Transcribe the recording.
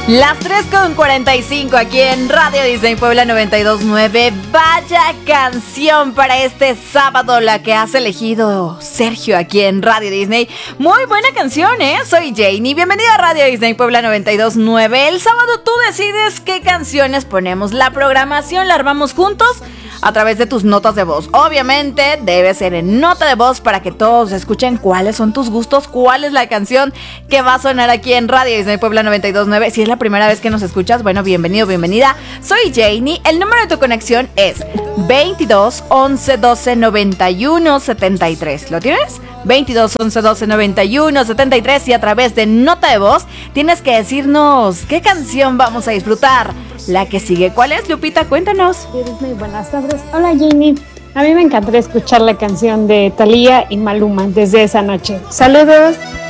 Las 3:45 aquí en Radio Disney Puebla 92.9. Vaya canción para este sábado la que has elegido Sergio aquí en Radio Disney. Muy buena canción, ¿eh? Soy Janie. Bienvenida a Radio Disney Puebla 92.9. El sábado tú decides qué canciones ponemos. La programación la armamos juntos a través de tus notas de voz. Obviamente debe ser en nota de voz para que todos escuchen cuáles son tus gustos, cuál es la canción que va a sonar aquí en Radio Disney Puebla 92.9. Si es la primera vez que nos escuchas, bueno, bienvenido, bienvenida. Soy Janie. El número de tu conexión es 22 11 12 91 73. ¿Lo tienes? 22 11 12 91 73 y a través de nota de voz tienes que decirnos qué canción vamos a disfrutar. La que sigue, ¿cuál es, Lupita? Cuéntanos. Disney, buenas tardes. Hola, Janie. A mí me encantaría escuchar la canción de Thalía y Maluma, Desde esa noche. Saludos.